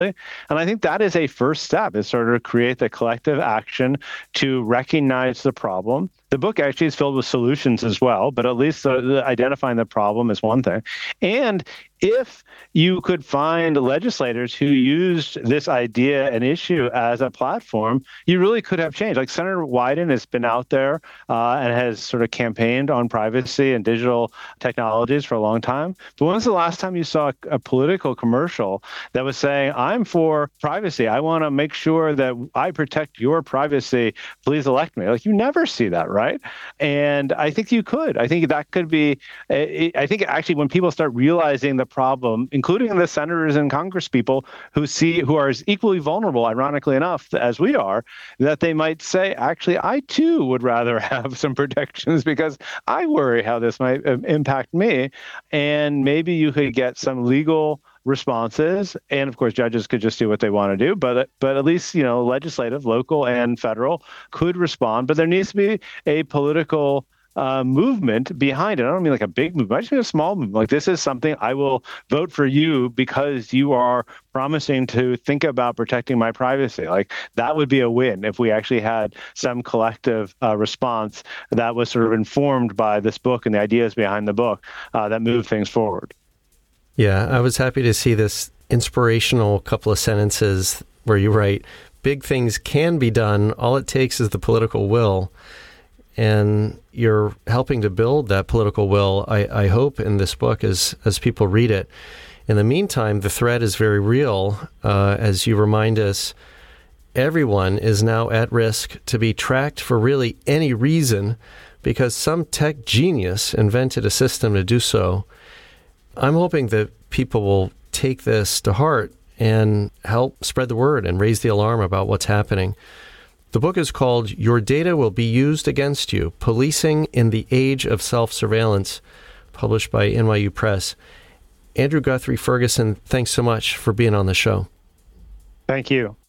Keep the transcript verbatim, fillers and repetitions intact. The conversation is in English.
And I think that is a first step, is sort of create the collective action to recognize the problem. The book actually is filled with solutions as well, but at least the, the identifying the problem is one thing. And if you could find legislators who used this idea and issue as a platform, you really could have change. Like Senator Wyden has been out there uh, and has sort of campaigned on privacy and digital technologies for a long time. But when's the last time you saw a, a political commercial that was saying, I'm for privacy. I want to make sure that I protect your privacy. Please elect me. Like, you never see that, right? And I think you could. I think that could be, I think actually when people start realizing the problem, including the senators and Congress people who see, who are as equally vulnerable, ironically enough, as we are, that they might say, actually, I too would rather have some protections because I worry how this might impact me. And maybe you could get some legal responses, and of course judges could just do what they want to do, but but at least, you know, legislative, local and federal could respond. But there needs to be a political uh, movement behind it. I don't mean like a big movement, I just mean a small movement. Like, this is something I will vote for you because you are promising to think about protecting my privacy. Like, that would be a win if we actually had some collective uh, response that was sort of informed by this book and the ideas behind the book uh, that moved things forward. Yeah, I was happy to see this inspirational couple of sentences where you write, big things can be done. All it takes is the political will. And you're helping to build that political will, I, I hope, in this book as, as people read it. In the meantime, the threat is very real. Uh, as you remind us, everyone is now at risk to be tracked for really any reason because some tech genius invented a system to do so. I'm hoping that people will take this to heart and help spread the word and raise the alarm about what's happening. The book is called Your Data Will Be Used Against You, Policing in the Age of Self-Surveillance, published by N Y U Press. Andrew Guthrie Ferguson, thanks so much for being on the show. Thank you.